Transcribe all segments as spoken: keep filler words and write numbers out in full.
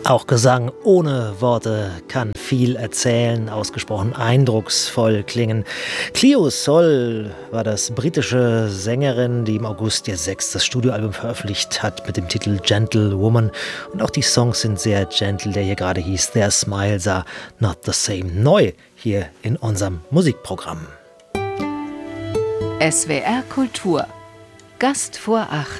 Auch Gesang ohne Worte kann viel erzählen, ausgesprochen eindrucksvoll klingen. Cleo Sol war das britische Sängerin, die im August ihr sechstes Studioalbum veröffentlicht hat mit dem Titel Gentlewoman. Und auch die Songs sind sehr gentle, der hier gerade hieß Their Smiles Are Not the Same. Neu hier in unserem Musikprogramm. S W R Kultur. Gast vor acht.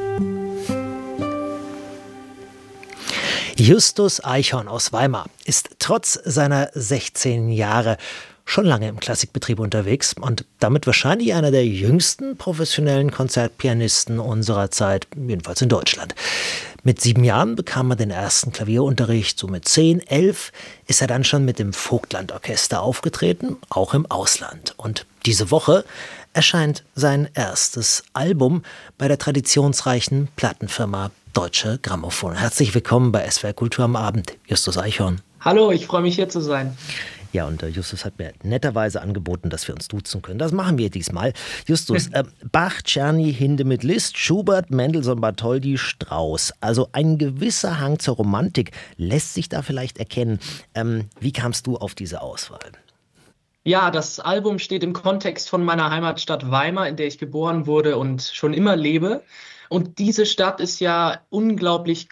Justus Eichhorn aus Weimar ist trotz seiner sechzehn Jahre schon lange im Klassikbetrieb unterwegs und damit wahrscheinlich einer der jüngsten professionellen Konzertpianisten unserer Zeit, jedenfalls in Deutschland. Mit sieben Jahren bekam er den ersten Klavierunterricht, so mit zehn, elf ist er dann schon mit dem Vogtlandorchester aufgetreten, auch im Ausland. Und diese Woche erscheint sein erstes Album bei der traditionsreichen Plattenfirma Deutsche Grammophon. Herzlich willkommen bei S W R Kultur am Abend, Justus Eichhorn. Hallo, ich freue mich hier zu sein. Ja, und äh, Justus hat mir netterweise angeboten, dass wir uns duzen können. Das machen wir diesmal. Justus, äh, Bach, Czerny, Hindemith, Liszt, Schubert, Mendelssohn, Bartholdy, Strauss. Also ein gewisser Hang zur Romantik lässt sich da vielleicht erkennen. Ähm, wie kamst du auf diese Auswahl? Ja, das Album steht im Kontext von meiner Heimatstadt Weimar, in der ich geboren wurde und schon immer lebe. Und diese Stadt ist ja unglaublich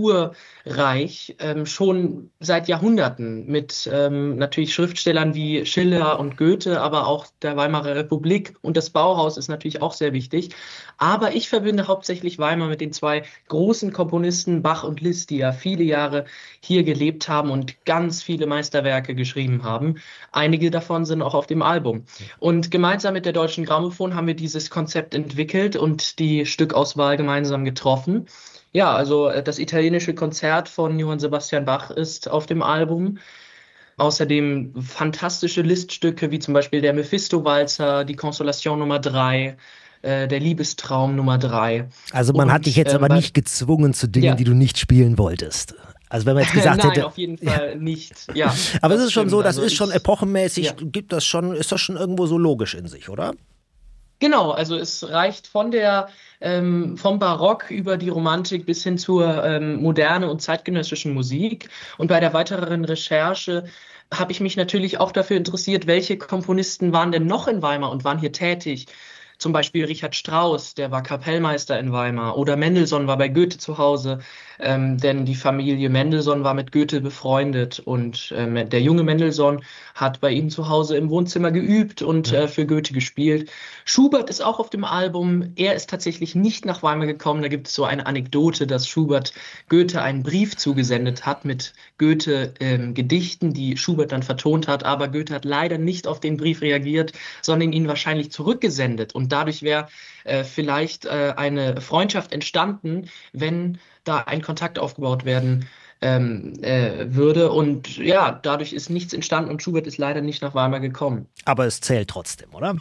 kulturreich, ähm, schon seit Jahrhunderten mit ähm, natürlich Schriftstellern wie Schiller und Goethe, aber auch der Weimarer Republik und das Bauhaus ist natürlich auch sehr wichtig. Aber ich verbinde hauptsächlich Weimar mit den zwei großen Komponisten Bach und Liszt, die ja viele Jahre hier gelebt haben und ganz viele Meisterwerke geschrieben haben. Einige davon sind auch auf dem Album. Und gemeinsam mit der Deutschen Grammophon haben wir dieses Konzept entwickelt und die Stückauswahl gemeinsam getroffen. Ja, also das italienische Konzert von Johann Sebastian Bach ist auf dem Album. Außerdem fantastische Liststücke wie zum Beispiel der Mephisto-Walzer, die Konstellation Nummer drei, äh, der Liebestraum Nummer drei. Also man Und, hat dich jetzt äh, aber bei- nicht gezwungen zu Dingen, Ja. die du nicht spielen wolltest. Also wenn man jetzt gesagt Nein, hätte... auf jeden Fall nicht. Ja, Aber es ist schon stimmt. so, das Also ist schon ich- epochenmäßig, Ja. gibt das schon, ist das schon irgendwo so logisch in sich, oder? Genau, also es reicht von der ähm, vom Barock über die Romantik bis hin zur ähm, moderne und zeitgenössischen Musik. Und bei der weiteren Recherche habe ich mich natürlich auch dafür interessiert, welche Komponisten waren denn noch in Weimar und waren hier tätig. Zum Beispiel Richard Strauss, der war Kapellmeister in Weimar, oder Mendelssohn war bei Goethe zu Hause, ähm, denn die Familie Mendelssohn war mit Goethe befreundet und ähm, der junge Mendelssohn hat bei ihm zu Hause im Wohnzimmer geübt und äh, für Goethe gespielt. Schubert ist auch auf dem Album. Er ist tatsächlich nicht nach Weimar gekommen. Da gibt es so eine Anekdote, dass Schubert Goethe einen Brief zugesendet hat mit Goethe-Gedichten, die Schubert dann vertont hat. Aber Goethe hat leider nicht auf den Brief reagiert, sondern ihn wahrscheinlich zurückgesendet. Und dadurch wäre äh, vielleicht äh, eine Freundschaft entstanden, wenn da ein Kontakt aufgebaut werden ähm, äh, würde. Und ja, dadurch ist nichts entstanden und Schubert ist leider nicht nach Weimar gekommen. Aber es zählt trotzdem, oder?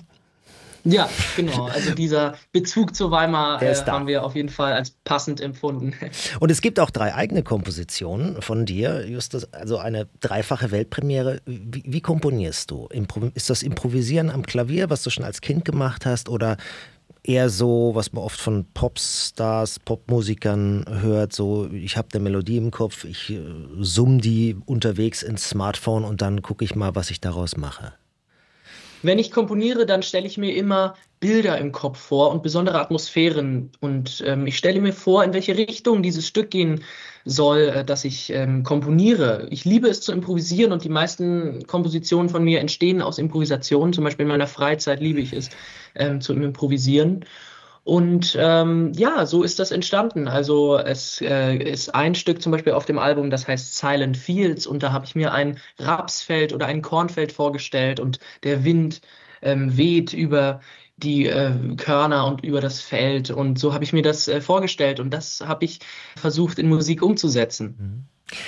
Ja, genau. Also dieser Bezug zu Weimar Der äh, ist da. haben wir auf jeden Fall als passend empfunden. Und es gibt auch drei eigene Kompositionen von dir, Justus, also eine dreifache Weltpremiere. Wie, wie komponierst du? Impro- ist das Improvisieren am Klavier, was du schon als Kind gemacht hast, oder eher so, was man oft von Popstars, Popmusikern hört, so ich habe eine Melodie im Kopf, ich äh, summ die unterwegs ins Smartphone und dann gucke ich mal, was ich daraus mache? Wenn ich komponiere, dann stelle ich mir immer Bilder im Kopf vor und besondere Atmosphären. Und ähm, ich stelle mir vor, in welche Richtung dieses Stück gehen soll, äh, das ich ähm, komponiere. Ich liebe es zu improvisieren und die meisten Kompositionen von mir entstehen aus Improvisationen. Zum Beispiel in meiner Freizeit liebe ich es ähm, zu improvisieren. Und ähm, ja, so ist das entstanden. Also es äh, ist ein Stück zum Beispiel auf dem Album, das heißt Silent Fields. Und da habe ich mir ein Rapsfeld oder ein Kornfeld vorgestellt und der Wind ähm, weht über die äh, Körner und über das Feld. Und so habe ich mir das äh, vorgestellt und das habe ich versucht in Musik umzusetzen.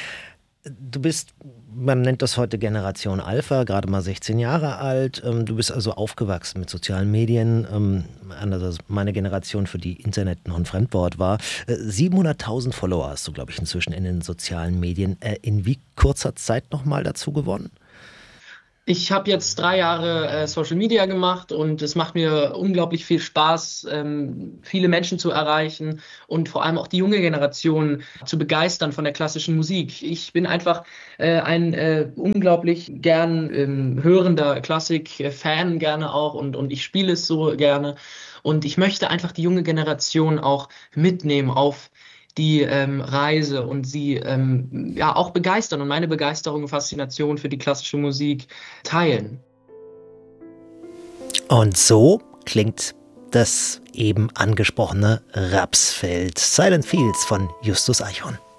Du bist, man nennt das heute Generation Alpha, gerade mal sechzehn Jahre alt. Ähm, Du bist also aufgewachsen mit sozialen Medien. Ähm, Anders als meine Generation, für die Internet noch ein Fremdwort war. Äh, siebenhunderttausend Follower hast du, glaube ich, inzwischen in den sozialen Medien. Äh, In wie kurzer Zeit nochmal dazu gewonnen? Ich habe jetzt drei Jahre äh, Social Media gemacht und es macht mir unglaublich viel Spaß, ähm, viele Menschen zu erreichen und vor allem auch die junge Generation zu begeistern von der klassischen Musik. Ich bin einfach äh, ein äh, unglaublich gern ähm, hörender Klassik-Fan gerne auch und, und ich spiele es so gerne. Und ich möchte einfach die junge Generation auch mitnehmen auf die ähm, Reise und sie ähm, ja auch begeistern und meine Begeisterung und Faszination für die klassische Musik teilen. Und so klingt das eben angesprochene Rapsfeld, Silent Fields von Justus Eichhorn.